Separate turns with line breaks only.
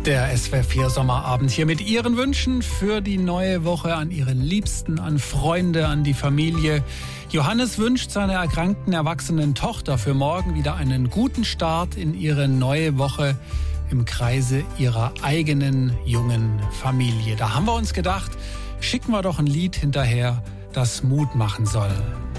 Der SWR 4 Sommerabend hier mit Ihren Wünschen für die neue Woche an Ihre Liebsten, an Freunde, an die Familie. Johannes wünscht seiner erkrankten erwachsenen Tochter für morgen wieder einen guten Start in ihre neue Woche im Kreise ihrer eigenen jungen Familie. Da haben wir uns gedacht, schicken wir doch ein Lied hinterher, das Mut machen soll.